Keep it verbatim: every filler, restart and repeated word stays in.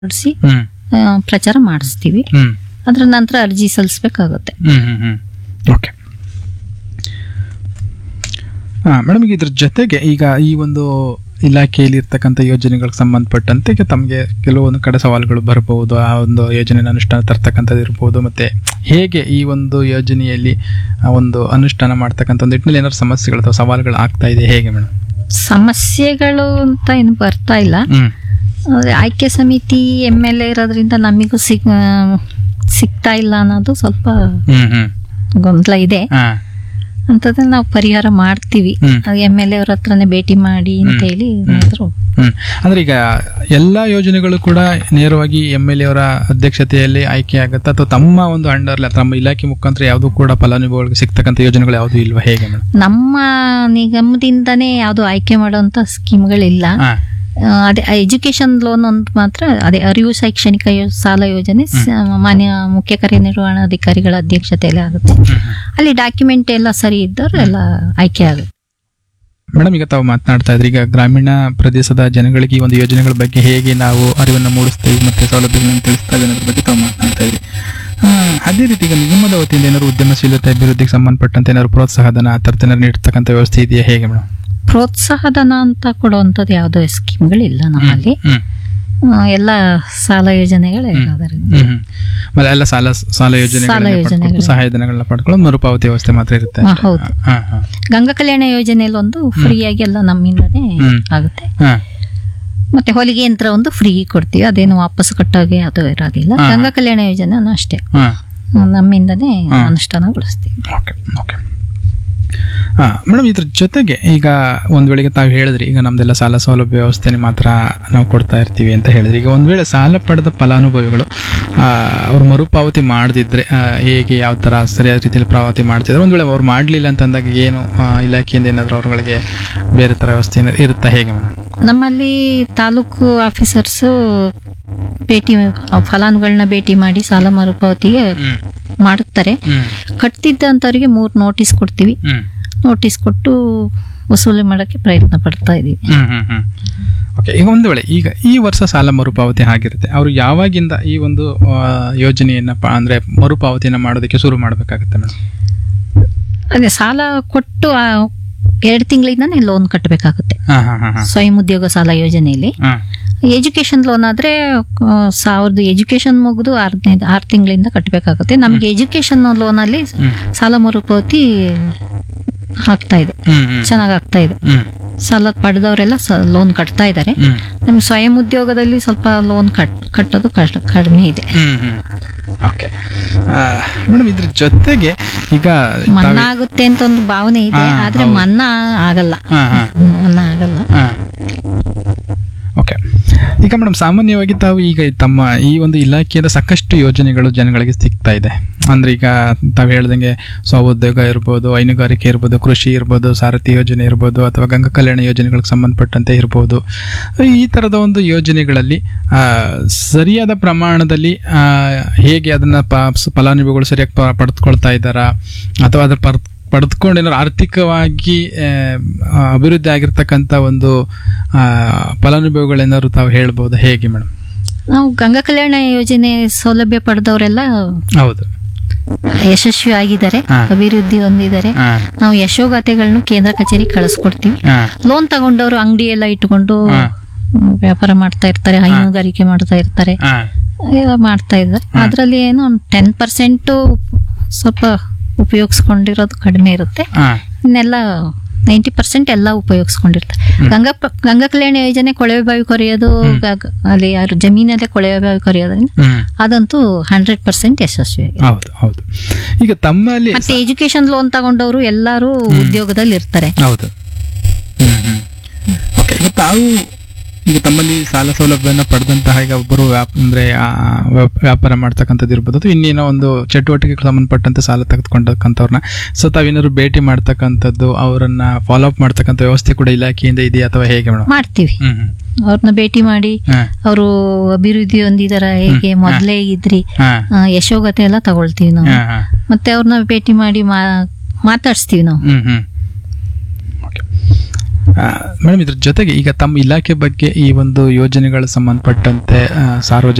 ಮಾಡಿಸಿ ಹ್ಮ್ ಪ್ರಚಾರ ಮಾಡಿಸ್ತೀವಿ. ಹ್ಮ್ ಅದ್ರ ನಂತರ ಅರ್ಜಿ ಸಲ್ಲಿಸಬೇಕಾಗುತ್ತೆ. ಹ್ಮ್ ಹ್ಮ್ ಹ್ಮ್ ಓಕೆ. ಹಾ ಮೇಡಮ್, ಈಗ ಇದ್ರ ಜೊತೆಗೆ ಈಗ ಈ ಒಂದು ಇಲಾಖೆಯಲ್ಲಿ ಇರ್ತಕ್ಕಂಥ ಯೋಜನೆಗಳಿಗೆ ಸಂಬಂಧಪಟ್ಟಂತೆ ಈಗ ತಮಗೆ ಕೆಲವೊಂದು ಕಡೆ ಸವಾಲುಗಳು ಬರಬಹುದು, ಆ ಒಂದು ಯೋಜನೆ ಅನುಷ್ಠಾನ ತರ್ತಕ್ಕಂಥದ್ದು ಇರ್ಬೋದು, ಮತ್ತೆ ಹೇಗೆ ಈ ಒಂದು ಯೋಜನೆಯಲ್ಲಿ ಆ ಒಂದು ಅನುಷ್ಠಾನ ಮಾಡ್ತಕ್ಕಂಥ ಒಂದು ನಿಟ್ಟಿನಲ್ಲಿ ಏನಾದ್ರು ಸಮಸ್ಯೆಗಳು ಅಥವಾ ಸವಾಲುಗಳು ಆಗ್ತಾ ಇದೆ ಹೇಗೆ ಮೇಡಮ್? ಸಮಸ್ಯೆಗಳು ಅಂತ ಏನು ಬರ್ತಾ ಇಲ್ಲ. ಹ್ಮ್ ಆದ್ರೆ ಆಯ್ಕೆ ಸಮಿತಿ ಎಮ್ ಎಲ್ ಎ ಇರೋದ್ರಿಂದ ನಮಿಗೂ ಸಿಗ್ ಸಿಗ್ತಾ ಇಲ್ಲ ಅನ್ನೋದು ಸ್ವಲ್ಪ ಹ್ಮ್ ಹ್ಮ್ ಗೊಂದಲ ಇದೆ. ಹಾ ಅಂತದನ್ನ ನಾವು ಪರಿಹಾರ ಮಾಡ್ತೀವಿ. ಹ್ಮ್. ಎಮ್ ಎಲ್ ಎ ಅವ್ರ ಹತ್ರನೇ ಭೇಟಿ ಮಾಡಿ ಅಂತ ಹೇಳಿ ಏನಾದ್ರು ಹ್ಮ್ ಅಂದ್ರೆ ಈಗ ಎಲ್ಲಾ ಯೋಜನೆಗಳು ಕೂಡ ನೇರವಾಗಿ ಎಂ ಎಲ್ ಎ ಅವರ ಅಧ್ಯಕ್ಷತೆಯಲ್ಲಿ ಆಯ್ಕೆ ಆಗುತ್ತಾ ಅಥವಾ ತಮ್ಮ ಒಂದು ಅಂಡರ್ ತಮ್ಮ ಇಲಾಖೆ ಮುಖಾಂತರ ಯಾವ್ದು ಕೂಡ ಫಲಾನುಭವಿಗಳಿಗೆ ಸಿಗ್ತಕ್ಕಂಥ ಯೋಜನೆಗಳು ಯಾವ್ದು ಇಲ್ವಾ ಹೇಗೆ ಮೇಡಮ್? ನಮ್ಮ ನಿಗಮದಿಂದನೇ ಯಾವ್ದು ಆಯ್ಕೆ ಮಾಡುವಂತ ಸ್ಕೀಮ್ಗಳಿಲ್ಲ. ಹಾ ಆ, ಅದೇ ಎಜುಕೇಶನ್ ಲೋನ್ ಒಂದು ಮಾತ್ರ, ಅದೇ ಅರಿವು ಶೈಕ್ಷಣಿಕ ಯೋ- ಸಾಲ ಯೋಜನೆ ಸ- ಮಾನ್ಯ ಮುಖ್ಯ ಕಾರ್ಯನಿರ್ವಹಣಾಧಿಕಾರಿಗಳ ಅಧ್ಯಕ್ಷತೆಯಲ್ಲಿ ಆಗುತ್ತೆ. ಅಲ್ಲಿ ಡಾಕ್ಯುಮೆಂಟ್ ಎಲ್ಲ ಸರಿ ಇದ್ದವ್ರು ಎಲ್ಲ ಆಯ್ಕೆ ಆಗುತ್ತೆ. ಮೇಡಮ್, ಈಗ ತಾವು ಮಾತನಾಡ್ತಾ ಇದ್ರಿ, ಈಗ ಗ್ರಾಮೀಣ ಪ್ರದೇಶದ ಜನಗಳಿಗೆ ಈ ಒಂದು ಯೋಜನೆಗಳ ಬಗ್ಗೆ ಹೇಗೆ ನಾವು ಅರಿವನ್ನು ಮೂಡಿಸ್ತೇವೆ ಮತ್ತೆ ಸೌಲಭ್ಯಗಳನ್ನು ತಿಳಿಸ್ತೇವೆ ಅನ್ನೋದ್ರ ಬಗ್ಗೆ ತಾವು ಮಾತನಾಡ್ತಾ ಇದ್ರಿ. ಆ, ಅದೇ ರೀತಿ ಈಗ ನಿಗಮದ ವತಿಯಿಂದ ಏನಾದ್ರು ಉದ್ಯಮಶೀಲತೆ ಅಭಿವೃದ್ಧಿಗೆ ಸಂಬಂಧಪಟ್ಟಂತೆ ಏನಾದ್ರು ಪ್ರೋತ್ಸಾಹಧನ ಆ ಥರದ್ದು ಏನಾದ್ರು ನೀಡ್ತಕ್ಕಂಥ ವ್ಯವಸ್ಥೆ ಇದೆಯಾ ಹೇಗೆ ಮೇಡಮ್? ಪ್ರೋತ್ಸಾಹಧನ ಅಂತ ಕೊಡುವಂಥದ್ದು ಯಾವುದೋ ಸ್ಕೀಮ್ಗಳಿಲ್ಲ ನಮ್ಮಲ್ಲಿ. ಹ್ಮ್ ಆ, ಎಲ್ಲ ಸಾಲ ಯೋಜನೆಗಳೇ ಇರೋದರಿಂದ ಹ್ಮ್ ಹ್ಮ್ ಮತ್ತೆ ಎಲ್ಲ ಸಾಲ ಸಾಲ ಸಾಲ ಯೋಜನೆಗಳನ್ನ ಯೋಜನೆಗಳು. ಪಡ್ಕೊಂಡು ಸಹಾಯಧನಗಳನ್ನ ಪಡ್ಕೊಳ್ಳೋದು ಮರುಪಾವತಿ ವ್ಯವಸ್ಥೆ ಮಾತ್ರ ಇರುತ್ತೆ. ಹಾ, ಹೌದು. ಹಾ ಹಾ ಗಂಗಾ ಕಲ್ಯಾಣ ಯೋಜನೆಯಲ್ಲಿ ಒಂದು ಫ್ರೀಯಾಗಿ ಎಲ್ಲ ನಮ್ಮಿಂದನೇ ಹ್ಮ್. ಆಗುತ್ತೆ. ಹಾ ಮತ್ತೆ ಹೊಲಿಗೆ ಯಂತ್ರ ಒಂದು ಫ್ರೀ ಕೊಡ್ತೀವಿ, ಅದೇನು ವಾಪಸ್ ಕಟ್ಟೋಗೆ ಅದು ಇರೋದಿಲ್ಲ. ಹಾ. ಗಂಗಾ ಕಲ್ಯಾಣ ಯೋಜನೆ ಅಷ್ಟೇ ಹಾ ನಮ್ಮಿಂದನೇ ಹಾ. ಅನುಷ್ಠಾನಗೊಳಿಸ್ತೀವಿ. ಓಕೆ ಓಕೆ ಹಾ ಮೇಡಮ್, ಇದ್ರ ಜೊತೆಗೆ ಈಗ ಒಂದ್ ವೇಳೆಗೆ ತಾವು ಹೇಳಿದ್ರಿ ಈಗ ನಮ್ದೆಲ್ಲ ಸಾಲ ಸೌಲಭ್ಯ ವ್ಯವಸ್ಥೆನೆ ಮಾತ್ರ ನಾವು ಕೊಡ್ತಾ ಇರ್ತೀವಿ ಅಂತ ಹೇಳಿದ್ರಿ. ಈಗ ಒಂದ್ ವೇಳೆ ಸಾಲ ಪಡೆದ ಫಲಾನುಭವಿಗಳು ಆ, ಅವ್ರು ಮರುಪಾವತಿ ಮಾಡದಿದ್ರೆ ಹೇಗೆ ಯಾವ ತರ ಸರಿಯಾದ ರೀತಿಯಲ್ಲಿ ಪಾವತಿ ಮಾಡ್ತಿದ್ರೆ, ಒಂದ್ ವೇಳೆ ಅವ್ರು ಮಾಡ್ಲಿಲ್ಲ ಅಂತಂದಾಗ ಏನು ಆ, ಇಲಾಖೆಯಿಂದ ಏನಾದ್ರು ಅವ್ರಗಳಿಗೆ ಬೇರೆ ತರ ವ್ಯವಸ್ಥೆ ಏನಾದ್ರು ಇರುತ್ತಾ ಹೇಗೆ ಮೇಡಮ್? ನಮ್ಮಲ್ಲಿ ತಾಲೂಕು ಆಫೀಸರ್ಸ್ ಭೇಟಿ ಫಲಾನುಗಳನ್ನ ಭೇಟಿ ಮಾಡಿ ಸಾಲ ಮರುಪಾವತಿಗೆ ಹ್ಮ್ ಮಾಡುತ್ತಾರೆ. ಹ್ಮ್ ಕಟ್ತಿದ್ದಂಥವ್ರಿಗೆ ಮೂರು ನೋಟಿಸ್ ಕೊಡ್ತೀವಿ. ಹ್ಮ್ ನೋಟಿಸ್ ಕೊಟ್ಟು ವಸೂಲಿ ಮಾಡೋಕ್ಕೆ ಪ್ರಯತ್ನ ಪಡ್ತಾ ಇದೀವಿ. ಹ್ಮ್ ಹ್ಮ್ ಹ್ಮ್ ಓಕೆ. ಈಗ ಒಂದು ವೇಳೆ ಈಗ ಈ ವರ್ಷ ಸಾಲ ಮರುಪಾವತಿ ಆಗಿರುತ್ತೆ, ಅವರು ಯಾವಾಗಿಂದ ಈ ಒಂದು ಆ, ಯೋಜನೆಯನ್ನ ಪ- ಅಂದ್ರೆ ಮರುಪಾವತಿಯನ್ನ ಮಾಡೋದಕ್ಕೆ ಶುರು ಮಾಡ್ಬೇಕಾಗತ್ತೆ ಮೇಡಮ್? ಅದೇ ಸಾಲ ಕೊಟ್ಟು ಆ ಎರಡು ತಿಂಗಳಿಂದಾನೇ ಲೋನ್ ಕಟ್ಟಬೇಕಾಗುತ್ತೆ. ಹಾ ಹಾ ಹಾ ಹಾ ಸ್ವಯಂ ಉದ್ಯೋಗ ಸಾಲ ಯೋಜನೆಯಲ್ಲಿ. ಹಾ ಎಜುಕೇಶನ್ ಲೋನ್ ಆದ್ರೆ ಆ, ಸಾವಿರದ ಎಜುಕೇಶನ್ ಮುಗಿದು ಆರನೇ ಆರು ತಿಂಗಳಿಂದ ಕಟ್ಟಬೇಕಾಗುತ್ತೆ. ನಮ್ಗೆ ಎಜುಕೇಶನ್ ಲೋನ್ ಅಲ್ಲಿ ಹ್ಮ್ ಸಾಲ ಮರುಪಾವತಿ ಆಗ್ತಾ ಇದೆ, ಹ್ಮ್ ಹ್ಮ್ ಚೆನ್ನಾಗ್ ಆಗ್ತಾ ಇದೆ. ಹ್ಮ್ ಸಾಲ ಪಡೆದವರೆಲ್ಲ ಲೋನ್ ಕಟ್ತಾ ಇದ್ದಾರೆ. ಹ್ಮ್ ನಮ್ಗೆ ಸ್ವಯಂ ಉದ್ಯೋಗದಲ್ಲಿ ಸ್ವಲ್ಪ ಲೋನ್ ಕಟ್ ಕಟ್ಟೋದು ಕಷ್ಟ ಕಡಿಮೆ ಇದೆ. ಹ್ಮ್ ಹ್ಮ್ ಓಕೆ ಮೇಡಮ್, ಇದ್ರ ಜೊತೆಗೆ ಈಗ ಮನ್ನಾ ಆಗುತ್ತೆ ಅಂತ ಒಂದು ಭಾವನೆ ಇದೆ, ಹಾ, ಆದ್ರೆ ಹೌದು. ಮನ್ನಾ ಆಗಲ್ಲ. ಹಾ ಹಾ ಮನ್ನಾ ಆಗಲ್ಲ. ಹಾ ಓಕೆ. ಈಗ ಮೇಡಮ್, ಸಾಮಾನ್ಯವಾಗಿ ತಾವು ಈಗ ತಮ್ಮ ಈ ಒಂದು ಇಲಾಖೆಯ ಸಾಕಷ್ಟು ಯೋಜನೆಗಳು ಜನಗಳಿಗೆ ಸಿಗ್ತಾ ಇದೆ. ಅಂದ್ರೆ ಈಗ ತಾವು ಹೇಳ್ದಂಗೆ ಸ್ವಉದ್ಯೋಗ ಇರ್ಬೋದು, ಹೈನುಗಾರಿಕೆ ಇರ್ಬೋದು, ಕೃಷಿ ಇರ್ಬೋದು, ಸಾರಥಿ ಯೋಜನೆ ಇರ್ಬೋದು, ಅಥವಾ ಗಂಗಾ ಕಲ್ಯಾಣ ಯೋಜನೆಗಳಿಗೆ ಸಂಬಂಧಪಟ್ಟಂತೆ ಇರ್ಬೋದು. ಈ ತರದ ಒಂದು ಯೋಜನೆಗಳಲ್ಲಿ ಆ, ಸರಿಯಾದ ಪ್ರಮಾಣದಲ್ಲಿ ಆ, ಹೇಗೆ ಅದನ್ನ ಪ- ಫಲಾನುಭವಿಗಳು ಸರಿಯಾಗಿ ಪ- ಪಡೆದುಕೊಳ್ತಾ ಇದ್ದಾರಾ ಅಥವಾ ಅದ್ರ ಪರ್ ಪಡೆದುಕೊಂಡು ಏನಾದ್ರು ಆರ್ಥಿಕವಾಗಿ ಆ, ಅಭಿವೃದ್ಧಿ ಆಗಿರ್ತಕ್ಕಂಥ ಒಂದು ಆ, ಫಲಾನುಭವಿಗಳೇನಾದ್ರು ತಾವು ಹೇಳ್ಬೋದು ಹೇಗೆ ಮೇಡಮ್? ನಾವು ಗಂಗಾ ಕಲ್ಯಾಣ ಯೋಜನೆ ಸೌಲಭ್ಯ ಪಡೆದವರೆಲ್ಲ ಹೌದು. ಯಶಸ್ವಿ ಆಗಿದ್ದಾರೆ, ಹಾ. ಅಭಿವೃದ್ಧಿ ಹೊಂದಿದ್ದಾರೆ. ಹಾ ನಾವು ಯಶೋಗಾಥೆಗಳನ್ನು ಕೇಂದ್ರ ಕಚೇರಿ ಕಳಿಸ್ಕೊಡ್ತೀವಿ. ಹಾ ಲೋನ್ ತಗೊಂಡವರು ಅಂಗಡಿ ಎಲ್ಲ ಇಟ್ಕೊಂಡು ಹಾ. ಮ್, ವ್ಯಾಪಾರ ಮಾಡ್ತಾ ಇರ್ತಾರೆ, ಹೈನುಗಾರಿಕೆ ಮಾಡ್ತಾ ಇರ್ತಾರೆ, ಹಾ ಎಲ್ಲ ಮಾಡ್ತಾ ಇದ್ದಾರೆ. ಅದರಲ್ಲಿ ಏನೋ ಒಂದು ಟೆನ್ ಪರ್ಸೆಂಟ್ ಸ್ವಲ್ಪ ಉಪಯೋಗಿಸ್ಕೊಂಡಿರೋದು ಕಡಿಮೆ ಇರುತ್ತೆ. ಹಾ ಇನ್ನೆಲ್ಲ ನೈಂಟಿ ಪರ್ಸೆಂಟ್ ಎಲ್ಲ ಉಪಯೋಗಿಸ್ಕೊಂಡಿರ್ತಾರೆ. ಗಂಗಾ ಪ- ಗಂಗಾ ಕಲ್ಯಾಣ ಯೋಜನೆ ಕೊಳವೆ ಬಾವಿ ಕೊರೆಯೋದು, ಗ- ಅಲ್ಲಿ ಯಾರು ಜಮೀನಲ್ಲೇ ಕೊಳವೆ ಬಾವಿ ಕೊರೆಯೋದ್ರಿಂದ ಹ್ಮ್ ಅದಂತೂ ಹಂಡ್ರೆಡ್ ಪರ್ಸೆಂಟ್ ಯಶಸ್ವಿ ಆಗಿದೆ. ಹೌದು ಹೌದು. ಈಗ ತಮ್ಮಲ್ಲಿ ಮತ್ತೆ ಎಜುಕೇಶನ್ ಲೋನ್ ತಗೊಂಡವರು ಎಲ್ಲರೂ ಉದ್ಯೋಗದಲ್ಲಿ ಇರ್ತಾರೆ. ಹೌದು. ಹ್ಮ್ ಹ್ಮ್ ಓಕೆ. ಈಗ ತಾವು ಈಗ ತಮ್ಮಲ್ಲಿ ಸಾಲ ಸೌಲಭ್ಯನ ಪಡೆದಂತಹ ಈಗ ಒಬ್ಬರು ವ್ಯಾಪ್ ಅಂದ್ರೆ ಆ, ವ್ಯಾಪ್- ವ್ಯಾಪಾರ ಮಾಡ್ತಕ್ಕಂಥದ್ದು ಇರ್ಬೋದು ಅಥವಾ ಇನ್ನೇನೋ ಒಂದು ಚಟುವಟಿಕೆಗೆ ಸಂಬಂಧಪಟ್ಟಂತೆ ಸಾಲ ತೆಗೆದುಕೊಂಡಕ್ಕಂಥವ್ರನ್ನ ಸೊ ತಾವೇನಾದ್ರು ಭೇಟಿ ಮಾಡ್ತಕ್ಕಂಥದ್ದು, ಅವರನ್ನ ಫಾಲೋ ಅಪ್ ಮಾಡ್ತಕ್ಕಂಥ ವ್ಯವಸ್ಥೆ ಕೂಡ ಇಲಾಖೆಯಿಂದ ಇದೆಯಾ ಅಥವಾ ಹೇಗೆ ಮೇಡಮ್? ಮಾಡ್ತೀವಿ. ಹ್ಮ್ ಹ್ಮ್ ಅವ್ರನ್ನ ಭೇಟಿ ಮಾಡಿ ಹಾ ಅವರು ಅಭಿವೃದ್ಧಿ ಹೊಂದಿದಾರ, ಹೇಗೆ ಮೊದ್ಲೇ ಇದ್ರಿ, ಹಾ ಆ, ಯಶೋಗಾಥೆ ಎಲ್ಲ ತಗೊಳ್ತೀವಿ ನಾವು. ಹಾ ಹಾ ಮತ್ತೆ ಅವ್ರನ್ನ ಭೇಟಿ ಮಾಡಿ ಮಾ- ಮಾತಾಡ್ಸ್ತೀವಿ ನಾವು. ಹ್ಮ್ ಹ್ಮ್ ಓಕೆ. ಮೇಡಮ್, ಇದ್ರ ಜೊತೆಗೆ ಈಗ ತಮ್ಮ ಇಲಾಖೆ ಬಗ್ಗೆ ಈ ಒಂದು ಯೋಜನೆಗಳು ಸಂಬಂಧಪಟ್ಟಂತೆ ಆ, ಸಾರ್ವಜನಿಕ